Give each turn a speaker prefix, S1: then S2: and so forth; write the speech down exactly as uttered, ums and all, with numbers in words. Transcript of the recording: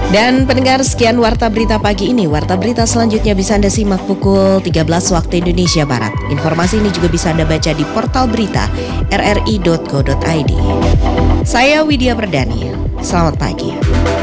S1: Dan pendengar, sekian Warta Berita pagi ini. Warta Berita selanjutnya bisa Anda simak pukul tiga belas waktu Indonesia Barat. Informasi ini juga bisa Anda baca di portal berita r r i dot co dot i d. Saya Widya Perdani. Selamat pagi.